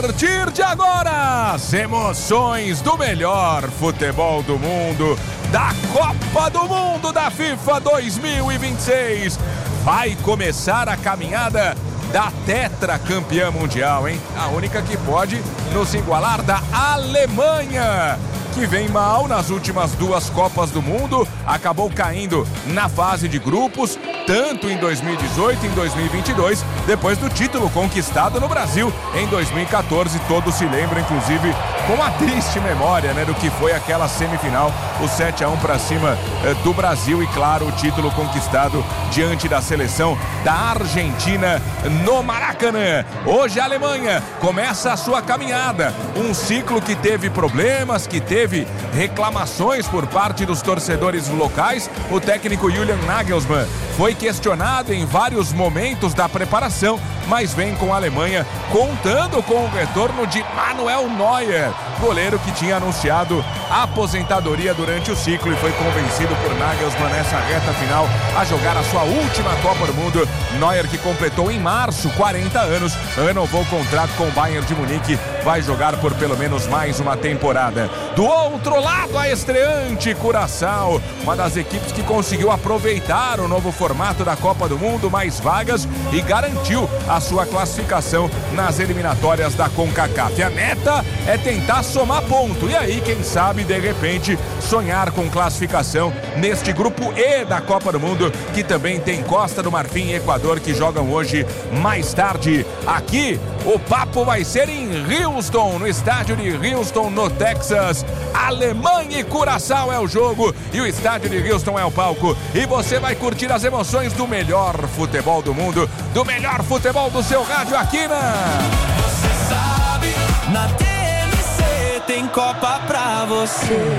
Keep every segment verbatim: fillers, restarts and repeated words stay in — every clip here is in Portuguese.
partir de agora, as emoções do melhor futebol do mundo, da Copa do Mundo da FIFA dois mil e vinte e seis. Vai começar a caminhada da tetracampeã mundial, hein? A única que pode nos igualar, da Alemanha, que vem mal nas últimas duas Copas do Mundo, acabou caindo na fase de grupos, tanto em dois mil e dezoito e em dois mil e vinte e dois, depois do título conquistado no Brasil em dois mil e quatorze. Todos se lembram, inclusive, com uma triste memória, né, do que foi aquela semifinal, o sete a um para cima eh, do Brasil, e claro, o título conquistado diante da seleção da Argentina no Maracanã. Hoje a Alemanha começa a sua caminhada, um ciclo que teve problemas, que teve Teve reclamações por parte dos torcedores locais. O técnico Julian Nagelsmann foi questionado em vários momentos da preparação, mas vem com a Alemanha contando com o retorno de Manuel Neuer, goleiro que tinha anunciado a aposentadoria durante o ciclo e foi convencido por Nagelsmann nessa reta final a jogar a sua última Copa do Mundo. Neuer, que completou em março quarenta anos, renovou o contrato com o Bayern de Munique, vai jogar por pelo menos mais uma temporada. Do outro lado, a estreante Curaçao, uma das equipes que conseguiu aproveitar o novo formato da Copa do Mundo, mais vagas, e garantiu a sua classificação nas eliminatórias da CONCACAF. A meta é tentar somar ponto e aí, quem sabe, de repente, sonhar com classificação neste grupo E da Copa do Mundo, que também tem Costa do Marfim e Equador, que jogam hoje mais tarde. Aqui, o papo vai ser em Houston, no estádio de Houston, no Texas. Alemanha e Curaçao é o jogo e o estádio de Houston é o palco. E você vai curtir as emoções do melhor futebol do mundo, do melhor futebol do seu rádio aqui na... Você sabe, na T N C tem Copa pra você.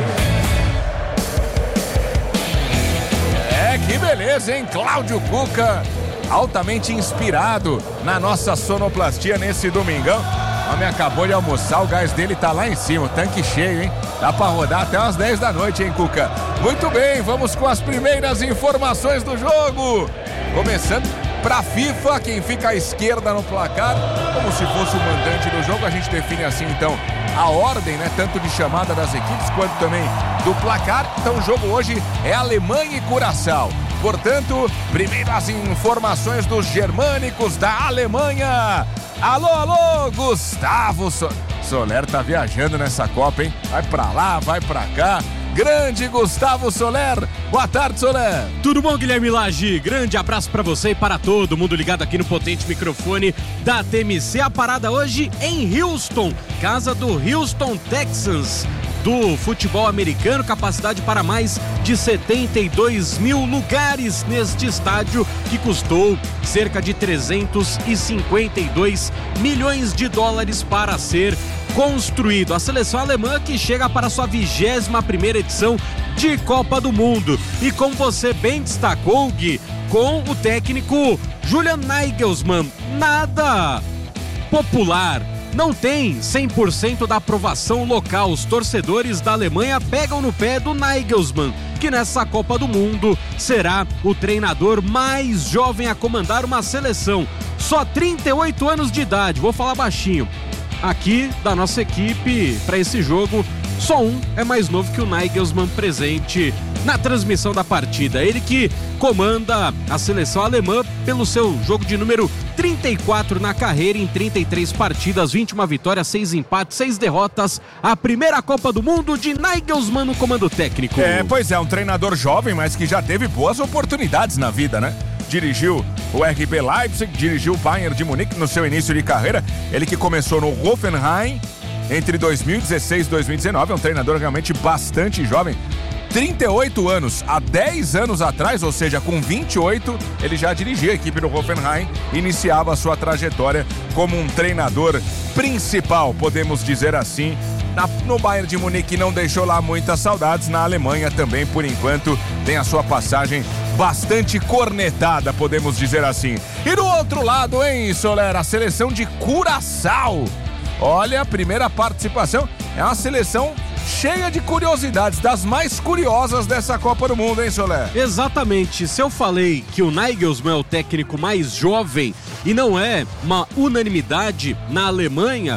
É, que beleza, hein? Cláudio Cuca, altamente inspirado na nossa sonoplastia nesse domingão. O homem acabou de almoçar, o gás dele tá lá em cima, o tanque cheio, hein? Dá pra rodar até umas dez da noite, hein, Cuca? Muito bem, vamos com as primeiras informações do jogo. Começando pra FIFA, quem fica à esquerda no placar, como se fosse o mandante do jogo. A gente define assim, então, a ordem, né? Tanto de chamada das equipes, quanto também do placar. Então o jogo hoje é Alemanha e Curaçao. Portanto, primeiro as informações dos germânicos da Alemanha. Alô, alô, Gustavo so... Soler tá viajando nessa Copa, hein? Vai pra lá, vai pra cá. Grande Gustavo Soler. Boa tarde, Soler. Tudo bom, Guilherme Lage? Grande abraço pra você e para todo mundo ligado aqui no potente microfone da T M C. A parada hoje em Houston, casa do Houston Texans, do futebol americano, capacidade para mais de setenta e dois mil lugares neste estádio, que custou cerca de trezentos e cinquenta e dois milhões de dólares para ser construído. A seleção alemã que chega para sua vigésima primeira edição de Copa do Mundo. E como você bem destacou, Gui, com o técnico Julian Nagelsmann, nada popular. Não tem cem por cento da aprovação local. Os torcedores da Alemanha pegam no pé do Nagelsmann, que nessa Copa do Mundo será o treinador mais jovem a comandar uma seleção. Só trinta e oito anos de idade, vou falar baixinho. Aqui da nossa equipe, para esse jogo, só um é mais novo que o Nagelsmann presente na transmissão da partida. Ele que comanda a seleção alemã pelo seu jogo de número trinta e quatro na carreira, em trinta e três partidas, vinte e uma vitórias, seis empates, seis derrotas. A primeira Copa do Mundo de Nagelsmann no comando técnico. É, pois é, um treinador jovem, mas que já teve boas oportunidades na vida, né? Dirigiu o R B Leipzig, dirigiu o Bayern de Munique no seu início de carreira. Ele que começou no Hoffenheim entre dois mil e dezesseis e dois mil e dezenove, é um treinador realmente bastante jovem. trinta e oito anos, há dez anos atrás, ou seja, com vinte e oito, ele já dirigia a equipe do Hoffenheim, iniciava a sua trajetória como um treinador principal, podemos dizer assim. Na, no Bayern de Munique não deixou lá muitas saudades, na Alemanha também, por enquanto, tem a sua passagem bastante cornetada, podemos dizer assim. E do outro lado, hein, Soler, a seleção de Curaçao. Olha, a primeira participação é uma seleção cheia de curiosidades, das mais curiosas dessa Copa do Mundo, hein, Soler? Exatamente. Se eu falei que o Nagelsmann é o técnico mais jovem e não é uma unanimidade na Alemanha,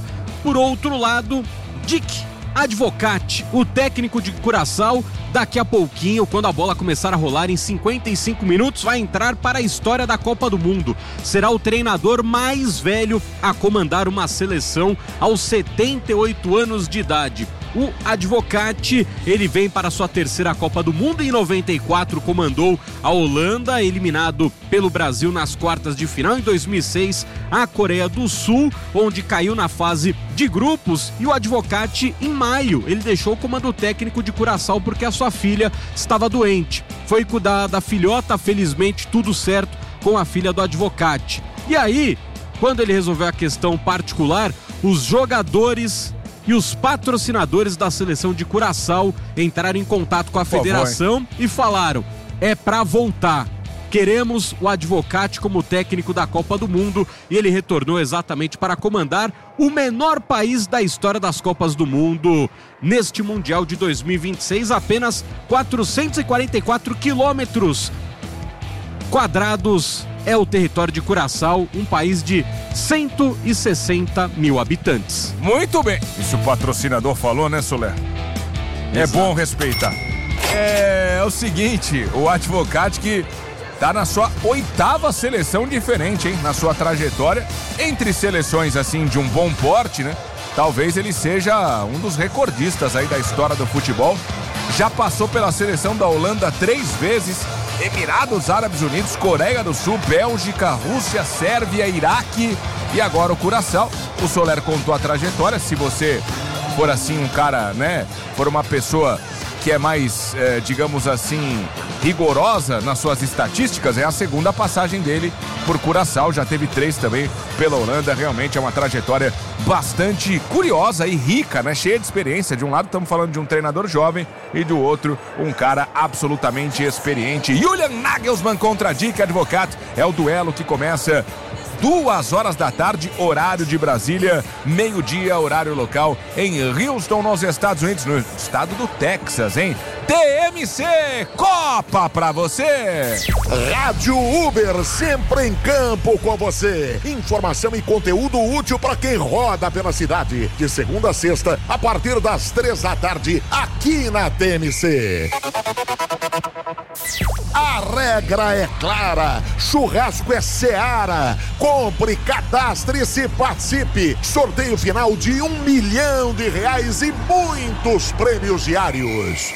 por outro lado, Dick Advocaat, o técnico de Curaçao, daqui a pouquinho, quando a bola começar a rolar em cinquenta e cinco minutos, vai entrar para a história da Copa do Mundo. Será o treinador mais velho a comandar uma seleção aos setenta e oito anos de idade. O Advocaat, ele vem para sua terceira Copa do Mundo. Em noventa e quatro comandou a Holanda, eliminado pelo Brasil nas quartas de final. Em dois mil e seis, a Coreia do Sul, onde caiu na fase de grupos. E o Advocaat, em maio, ele deixou o comando técnico de Curaçao porque a sua filha estava doente. Foi cuidar da filhota, felizmente tudo certo com a filha do Advocaat. E aí, quando ele resolveu a questão particular, os jogadores e os patrocinadores da seleção de Curaçao entraram em contato com a federação e falaram: é pra voltar. Queremos o Advocaat como técnico da Copa do Mundo. E ele retornou exatamente para comandar o menor país da história das Copas do Mundo. Neste Mundial de dois mil e vinte e seis, apenas quatrocentos e quarenta e quatro quilômetros quadrados é o território de Curaçao, um país de cento e sessenta mil habitantes. Muito bem. Isso o patrocinador falou, né, Soler? É Exato. bom respeitar. É, é o seguinte, o Advocaat que tá na sua oitava seleção diferente, hein? Na sua trajetória. Entre seleções, assim, de um bom porte, né? Talvez ele seja um dos recordistas aí da história do futebol. Já passou pela seleção da Holanda três vezes, Emirados Árabes Unidos, Coreia do Sul, Bélgica, Rússia, Sérvia, Iraque e agora o Curaçao. O Soler contou a trajetória. Se você for assim um cara, né, for uma pessoa que é mais, é, digamos assim, rigorosa nas suas estatísticas, é a segunda passagem dele por Curaçao. Já teve três também pela Holanda. Realmente é uma trajetória bastante curiosa e rica, né? Cheia de experiência. De um lado estamos falando de um treinador jovem e do outro um cara absolutamente experiente. Julian Nagelsmann contra Dick Advocaat é o duelo que começa duas horas da tarde, horário de Brasília, meio-dia, horário local, em Houston, nos Estados Unidos, no estado do Texas, hein? T M C, Copa pra você! Rádio Uber, sempre em campo com você. Informação e conteúdo útil para quem roda pela cidade. De segunda a sexta, a partir das três da tarde, aqui na T M C. A regra é clara, churrasco é Seara. Compre, cadastre-se e participe. Sorteio final de um milhão de reais e muitos prêmios diários.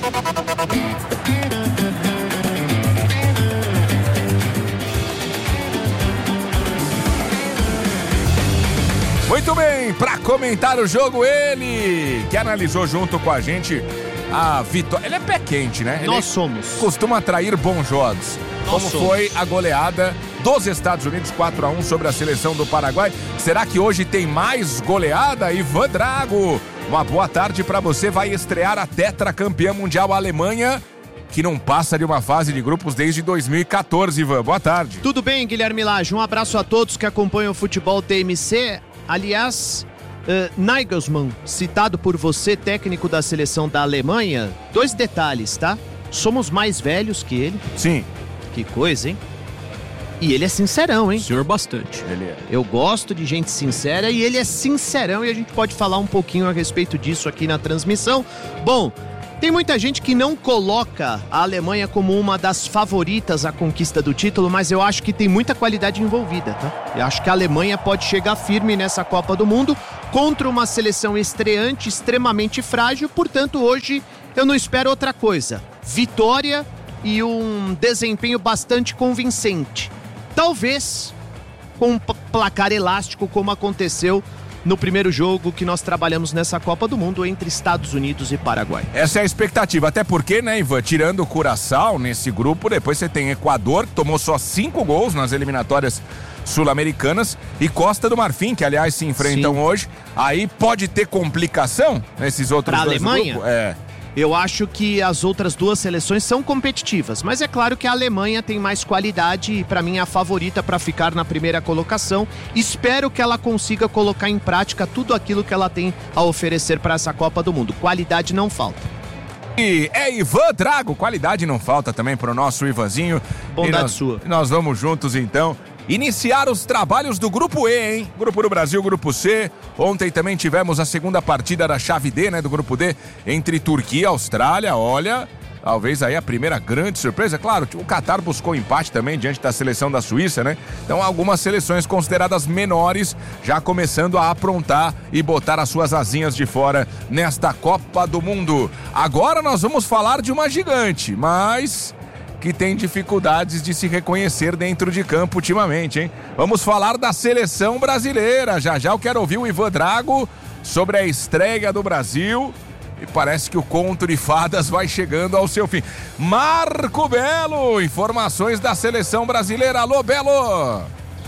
Muito bem, para comentar o jogo, ele que analisou junto com a gente a vitória. Ele é pé quente, né? Ele Nós somos. Costuma atrair bons jogos. Nós Como somos. foi a goleada dos Estados Unidos, quatro a um sobre a seleção do Paraguai. Será que hoje tem mais goleada? Ivan Drago, uma boa tarde para você. Vai estrear a tetracampeã mundial, a Alemanha, que não passa de uma fase de grupos desde dois mil e quatorze, Ivan. Boa tarde. Tudo bem, Guilherme Lage? Um abraço a todos que acompanham o futebol T M C. Aliás, uh, Nagelsmann, citado por você, técnico da seleção da Alemanha, dois detalhes, tá? Somos mais velhos que ele. Sim. Que coisa, hein? E ele é sincerão, hein? Senhor bastante. Ele é. Eu gosto de gente sincera e ele é sincerão e a gente pode falar um pouquinho a respeito disso aqui na transmissão. Bom, tem muita gente que não coloca a Alemanha como uma das favoritas à conquista do título, mas eu acho que tem muita qualidade envolvida, tá? Eu acho que a Alemanha pode chegar firme nessa Copa do Mundo contra uma seleção estreante extremamente frágil, portanto hoje eu não espero outra coisa. Vitória e um desempenho bastante convincente. Talvez com um placar elástico como aconteceu no primeiro jogo que nós trabalhamos nessa Copa do Mundo entre Estados Unidos e Paraguai. Essa é a expectativa, até porque, né, Ivan, tirando o Curaçao nesse grupo, depois você tem Equador, que tomou só cinco gols nas eliminatórias sul-americanas, e Costa do Marfim, que aliás se enfrentam Sim. hoje. Aí pode ter complicação nesses outros Pra dois Alemanha? grupos? É. Eu acho que as outras duas seleções são competitivas, mas é claro que a Alemanha tem mais qualidade e para mim é a favorita para ficar na primeira colocação. Espero que ela consiga colocar em prática tudo aquilo que ela tem a oferecer para essa Copa do Mundo. Qualidade não falta. E é Ivan Drago, qualidade não falta também pro nosso Ivanzinho. Bondade E nós, sua. Nós vamos juntos então iniciar os trabalhos do Grupo E, hein? Grupo do Brasil, Grupo C. Ontem também tivemos a segunda partida da chave D, né, do Grupo D, entre Turquia e Austrália. Olha, talvez aí a primeira grande surpresa. Claro, o Catar buscou empate também diante da seleção da Suíça, né? Então algumas seleções consideradas menores já começando a aprontar e botar as suas asinhas de fora nesta Copa do Mundo. Agora nós vamos falar de uma gigante, mas que tem dificuldades de se reconhecer dentro de campo ultimamente, hein? Vamos falar da seleção brasileira. Já já eu quero ouvir o Ivan Drago sobre a estreia do Brasil. E parece que o conto de fadas vai chegando ao seu fim. Marco Belo, informações da seleção brasileira. Alô, Belo!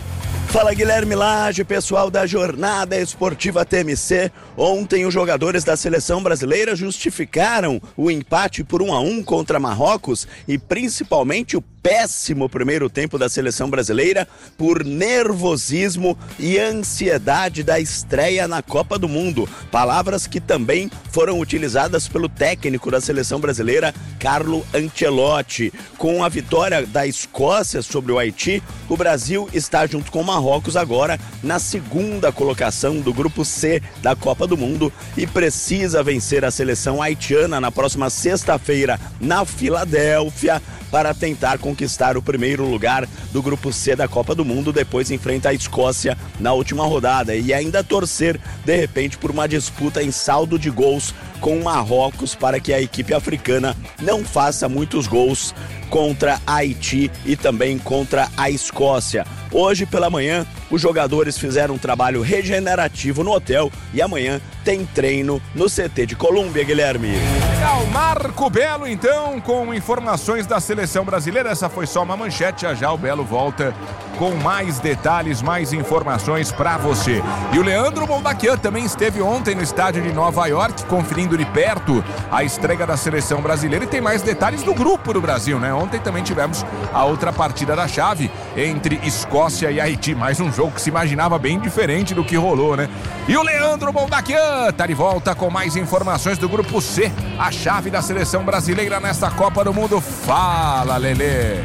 Fala, Guilherme Lage, pessoal da Jornada Esportiva T M C. Ontem os jogadores da seleção brasileira justificaram o empate por um a um contra Marrocos e principalmente o péssimo primeiro tempo da seleção brasileira por nervosismo e ansiedade da estreia na Copa do Mundo. Palavras que também foram utilizadas pelo técnico da seleção brasileira, Carlo Ancelotti. Com a vitória da Escócia sobre o Haiti, o Brasil está junto com o Marrocos agora na segunda colocação do Grupo C da Copa do Mundo e precisa vencer a seleção haitiana na próxima sexta-feira na Filadélfia para tentar conquistar o primeiro lugar do Grupo C da Copa do Mundo. Depois enfrenta a Escócia na última rodada e ainda torcer, de repente, por uma disputa em saldo de gols com o Marrocos para que a equipe africana não faça muitos gols contra a Haiti e também contra a Escócia. Hoje pela manhã, os jogadores fizeram um trabalho regenerativo no hotel e amanhã tem treino no C T de Colômbia, Guilherme. Legal, Marco Belo então com informações da seleção brasileira. Essa foi só uma manchete, já já o Belo volta com mais detalhes, mais informações pra você. E o Leandro Mondaquian também esteve ontem no estádio de Nova York, conferindo de perto a estreia da seleção brasileira e tem mais detalhes do grupo do Brasil, né? Ontem também tivemos a outra partida da chave entre Escócia e Haiti, mais um jogo que se imaginava bem diferente do que rolou, né? E o Leandro Mondaquian tá de volta com mais informações do Grupo C, a chave da seleção brasileira nesta Copa do Mundo. Fala, Lelê!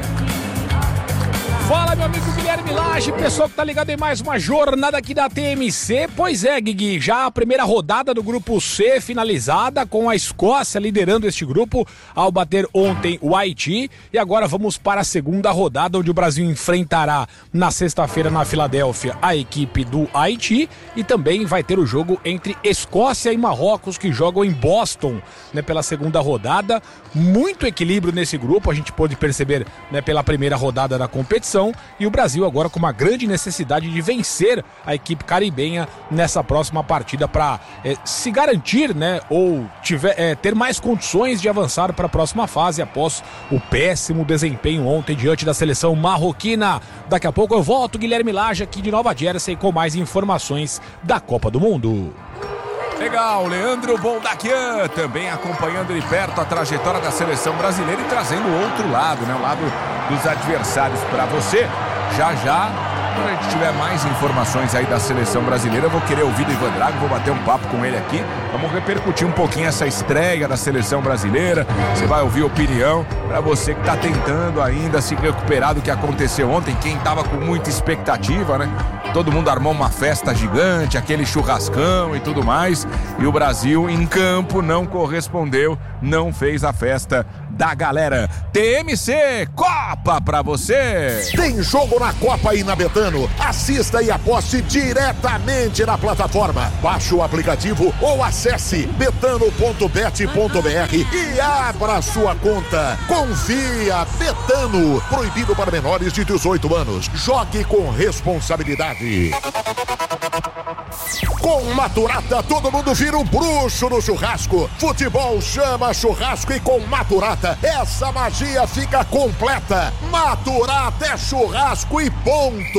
Fala, meu amigo Guilherme Lage, pessoal que tá ligado em mais uma jornada aqui da T M C. Pois é, Guigui, já a primeira rodada do Grupo C finalizada, com a Escócia liderando este grupo ao bater ontem o Haiti. E agora vamos para a segunda rodada, onde o Brasil enfrentará na sexta-feira na Filadélfia a equipe do Haiti. E também vai ter o jogo entre Escócia e Marrocos, que jogam em Boston, né, pela segunda rodada. Muito equilíbrio nesse grupo, a gente pôde perceber, né, pela primeira rodada da competição. E o Brasil agora com uma grande necessidade de vencer a equipe caribenha nessa próxima partida para é, se garantir, né, ou tiver, é, ter mais condições de avançar para a próxima fase após o péssimo desempenho ontem diante da seleção marroquina. Daqui a pouco eu volto, Guilherme Lage, aqui de Nova Jersey, com mais informações da Copa do Mundo. Legal, Leandro Mondaquian também acompanhando de perto a trajetória da seleção brasileira e trazendo o outro lado, né? O lado dos adversários para você. Já já, quando a gente tiver mais informações aí da seleção brasileira, eu vou querer ouvir do Ivan Drago, vou bater um papo com ele aqui. Vamos repercutir um pouquinho essa estreia da seleção brasileira. Você vai ouvir opinião para você que tá tentando ainda se recuperar do que aconteceu ontem, quem tava com muita expectativa, né? Todo mundo armou uma festa gigante, aquele churrascão e tudo mais, e o Brasil em campo não correspondeu, não fez a festa da galera. T M C Copa pra você! Tem jogo na Copa aí na Betano. Assista e aposte diretamente na plataforma. Baixe o aplicativo ou acesse betano ponto bet ponto br e abra sua conta. Confia, Betano. Proibido para menores de dezoito anos. Jogue com responsabilidade. Com Maturata, todo mundo vira um bruxo no churrasco. Futebol chama churrasco e com Maturata, essa magia fica completa. Maturata é churrasco e ponto.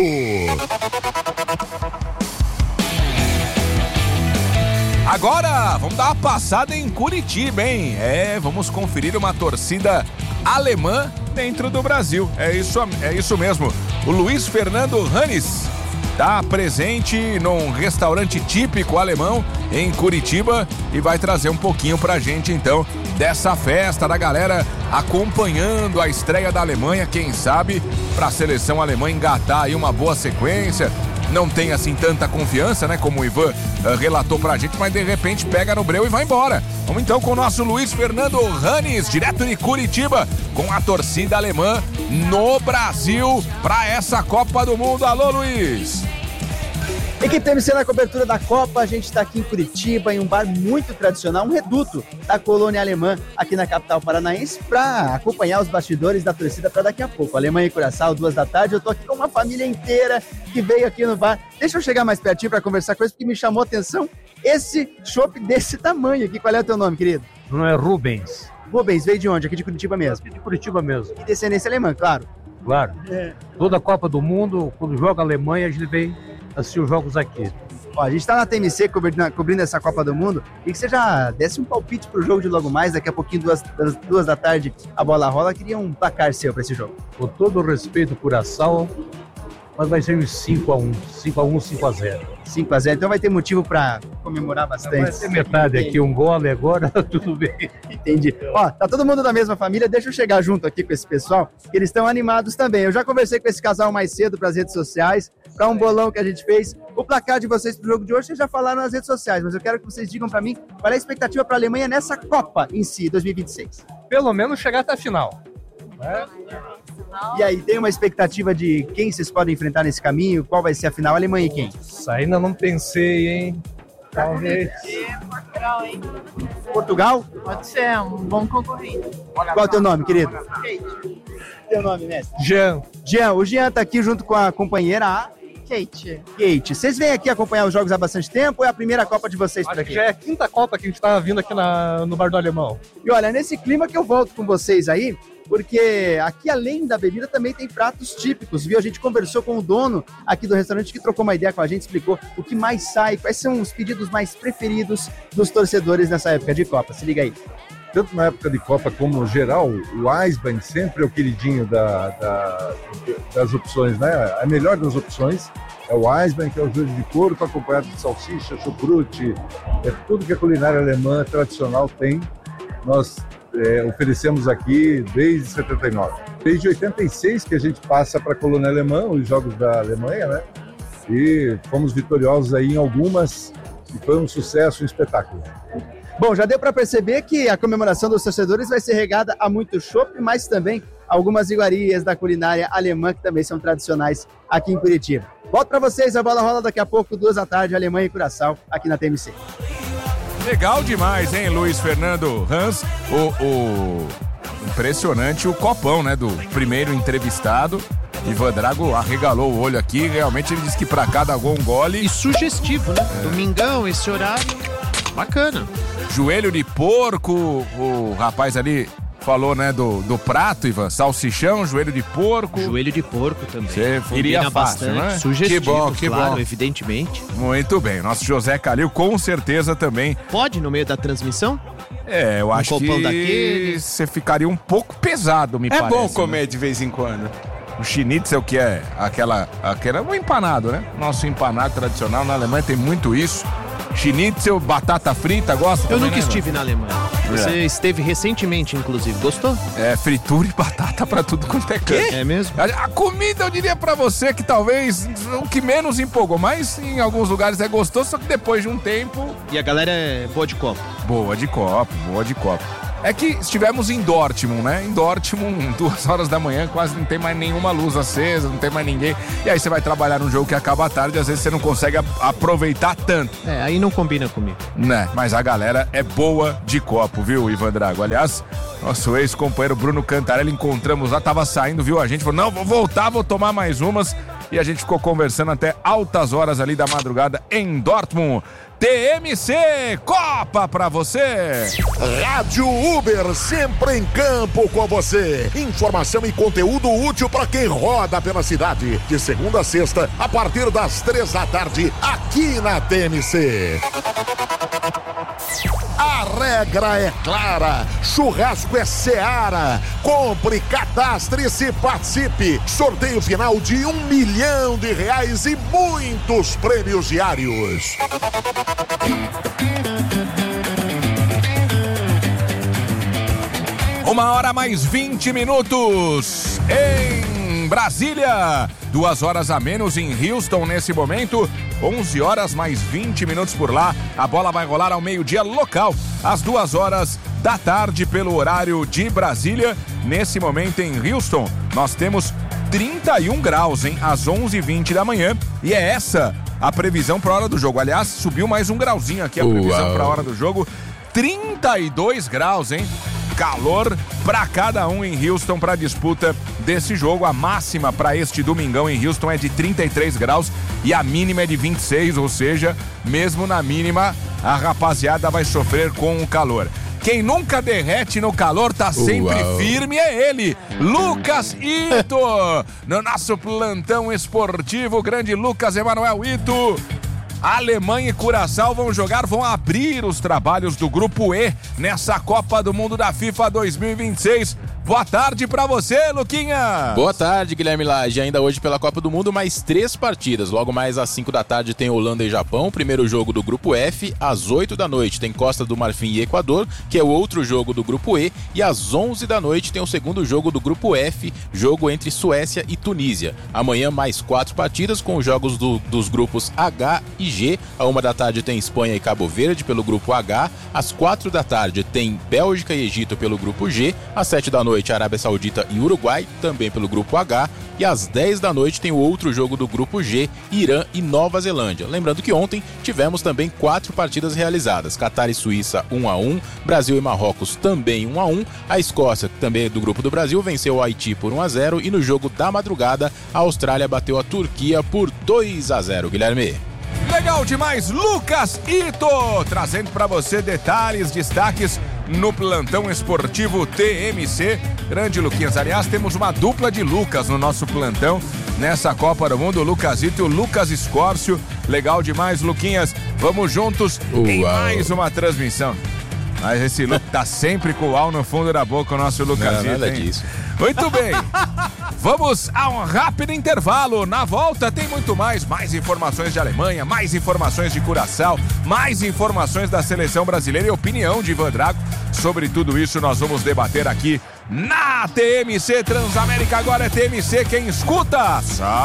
Agora, vamos dar uma passada em Curitiba, hein? É, vamos conferir uma torcida alemã dentro do Brasil. É isso, é isso mesmo. O Luiz Fernando Hannes tá presente num restaurante típico alemão em Curitiba e vai trazer um pouquinho pra gente, então, dessa festa da galera acompanhando a estreia da Alemanha, quem sabe, pra seleção alemã engatar aí uma boa sequência. Não tem assim tanta confiança, né, como o Ivan uh, relatou pra gente, mas de repente pega no breu e vai embora. Vamos então com o nosso Luiz Fernando Ranes, direto de Curitiba, com a torcida alemã no Brasil pra essa Copa do Mundo. Alô, Luiz! Equipe T M C na cobertura da Copa, a gente está aqui em Curitiba, em um bar muito tradicional, um reduto da colônia alemã aqui na capital paranaense, para acompanhar os bastidores da torcida para daqui a pouco. Alemanha e Curaçao, duas da tarde, eu tô aqui com uma família inteira que veio aqui no bar. Deixa eu chegar mais pertinho para conversar com eles, porque me chamou a atenção esse chopp desse tamanho aqui. Qual é o teu nome, querido? Não é Rubens. Rubens, veio de onde? Aqui de Curitiba mesmo? Aqui de Curitiba mesmo. E descendência alemã, claro. Claro. É. Toda a Copa do Mundo, quando joga a Alemanha, a gente vem assistir os jogos aqui. Ó, a gente está na T M C cobrindo, cobrindo essa Copa do Mundo e que você já desse um palpite pro jogo de logo mais, daqui a pouquinho, duas, duas da tarde, a bola rola. Queria um placar seu para esse jogo. Com todo o respeito, Curaçao, mas vai ser uns cinco a um, cinco a um, cinco a zero. cinco a zero, então vai ter motivo para comemorar bastante. Vai ter metade aqui, um gole agora, tudo bem. Entendi. Ó, tá todo mundo da mesma família, deixa eu chegar junto aqui com esse pessoal, que eles estão animados também. Eu já conversei com esse casal mais cedo para as redes sociais, para um bolão que a gente fez. O placar de vocês pro jogo de hoje, vocês já falaram nas redes sociais, mas eu quero que vocês digam para mim qual é a expectativa para a Alemanha nessa Copa em si, dois mil e vinte e seis. Pelo menos chegar até a final. É. E aí, tem uma expectativa de quem vocês podem enfrentar nesse caminho? Qual vai ser a final? Alemanha e quem? Isso ainda não pensei, hein? Talvez. Portugal, hein? Portugal? Pode ser, um bom concorrente. Qual é o teu nome, querido? Kate. Teu nome, mestre? Jean. Jean, o Jean tá aqui junto com a companheira, a Kate. Kate. Vocês vêm aqui acompanhar os jogos há bastante tempo ou é a primeira Copa de vocês por aqui? Já é a quinta Copa que a gente tá vindo aqui na, no Bar do Alemão. E olha, nesse clima que eu volto com vocês aí, porque aqui, além da bebida, também tem pratos típicos, viu? A gente conversou com o dono aqui do restaurante, que trocou uma ideia com a gente, explicou o que mais sai, quais são os pedidos mais preferidos dos torcedores nessa época de Copa. Se liga aí. Tanto na época de Copa como no geral, o Eisbein sempre é o queridinho da, da, das opções, né? A melhor das opções é o Eisbein, que é o joelho de porco, acompanhado de salsicha, chucrute, é tudo que a culinária alemã tradicional tem. Nós É, oferecemos aqui desde setenta e nove. Desde oitenta e seis que a gente passa para a colônia alemã, os jogos da Alemanha, né? E fomos vitoriosos aí em algumas e foi um sucesso, um espetáculo. Bom, já deu para perceber que a comemoração dos torcedores vai ser regada a muito chopp, mas também algumas iguarias da culinária alemã que também são tradicionais aqui em Curitiba. Volto para vocês, a bola rola daqui a pouco, duas da tarde, Alemanha e Curaçao, aqui na T M C. Legal demais, hein, Luiz Fernando Hans? O, o... Impressionante o copão, né, do primeiro entrevistado. Ivan Drago arregalou o olho aqui, realmente ele disse que pra cada gol um gole. E sugestivo, né? É. Domingão, esse horário, bacana. Joelho de porco, o rapaz ali falou, né, do, do prato, Ivan, salsichão, joelho de porco. Joelho de porco também. Você iria fácil, bastante, né? Sugestivo, que bom, que claro, bom. Evidentemente. Muito bem, nosso José Calil com certeza também. Pode no meio da transmissão? É, eu um acho copão que daquele. Você ficaria um pouco pesado, me é parece. É bom comer né? de vez em quando. O schnitzel, que é aquela, aquela, um empanado, né? Nosso empanado tradicional na Alemanha tem muito isso. Schnitzel, batata frita, gosta? Eu também, nunca né, estive na Alemanha. Você é. esteve recentemente, inclusive. Gostou? É, fritura e batata pra tudo quanto é canto. É mesmo? A, a comida, eu diria pra você que talvez o que menos empolgou, mas em alguns lugares é gostoso, só que depois de um tempo... E a galera é boa de copo? Boa de copo, boa de copo. É que estivemos em Dortmund, né? Em Dortmund, duas horas da manhã, quase não tem mais nenhuma luz acesa, não tem mais ninguém. E aí você vai trabalhar num jogo que acaba tarde, às vezes você não consegue aproveitar tanto. É, aí não combina comigo. Né? Mas a galera é boa de copo, viu, Ivan Drago? Aliás, nosso ex-companheiro Bruno Cantarelli, encontramos lá, tava saindo, viu a gente, falou, não, vou voltar, vou tomar mais umas. E a gente ficou conversando até altas horas ali da madrugada em Dortmund. T M C Copa pra você. Rádio Uber, sempre em campo com você. Informação e conteúdo útil pra quem roda pela cidade. De segunda a sexta, a partir das três da tarde, aqui na T M C. A regra é clara. Churrasco é Seara. Compre, cadastre-se e participe. Sorteio final de um milhão de reais e muitos prêmios diários. Uma hora mais vinte minutos em Brasília. Duas horas a menos em Houston nesse momento. onze horas mais vinte minutos por lá. A bola vai rolar ao meio-dia local, às duas horas da tarde pelo horário de Brasília. Nesse momento em Houston, nós temos trinta e um graus, hein? Às onze e vinte da manhã. E é essa a previsão para a hora do jogo. Aliás, subiu mais um grauzinho aqui a previsão para a hora do jogo. trinta e dois graus, hein? Calor para cada um em Houston para a disputa desse jogo. A máxima para este domingão em Houston é de trinta e três graus e a mínima é de vinte e seis, ou seja, mesmo na mínima, a rapaziada vai sofrer com o calor. Quem nunca derrete no calor tá sempre Uau. firme é ele, Lucas Ito, no nosso plantão esportivo, grande Lucas Emanuel Ito. Alemanha e Curaçao vão jogar, vão abrir os trabalhos do Grupo E nessa Copa do Mundo da FIFA dois mil e vinte e seis. Boa tarde pra você, Luquinha. Boa tarde, Guilherme Lage. Ainda hoje pela Copa do Mundo, mais três partidas. Logo mais às cinco da tarde tem Holanda e Japão, primeiro jogo do Grupo F. Às oito da noite tem Costa do Marfim e Equador, que é o outro jogo do Grupo E. E às onze da noite tem o segundo jogo do Grupo F, jogo entre Suécia e Tunísia. Amanhã mais quatro partidas com os jogos do, dos grupos H e G. À uma da tarde tem Espanha e Cabo Verde pelo Grupo H. Às quatro da tarde tem Bélgica e Egito pelo Grupo G. Às sete da noite Arábia Saudita e Uruguai, também pelo Grupo H. E às dez da noite tem o outro jogo do Grupo G, Irã e Nova Zelândia. Lembrando que ontem tivemos também quatro partidas realizadas. Catar e Suíça um a um, Brasil e Marrocos também um a um. A Escócia, que também é do grupo do Brasil, venceu o Haiti por um a zero. E no jogo da madrugada, a Austrália bateu a Turquia por dois a zero, Guilherme. Legal demais, Lucas Ito, trazendo para você detalhes, destaques no plantão esportivo T M C. Grande Luquinhas, aliás, temos uma dupla de Lucas no nosso plantão nessa Copa do Mundo, o Lucas Ito e o Lucas Escórcio. Legal demais, Luquinhas, vamos juntos Uau. em mais uma transmissão. Mas esse Lucas tá sempre com o au no fundo da boca, o nosso Lucas Ito. Não, nada disso. Muito bem. Vamos a um rápido intervalo. Na volta tem muito mais. Mais informações de Alemanha, mais informações de Curaçao, mais informações da seleção brasileira e opinião de Ivan Drago. Sobre tudo isso nós vamos debater aqui na T M C Transamérica. Agora é T M C quem escuta. Sabe?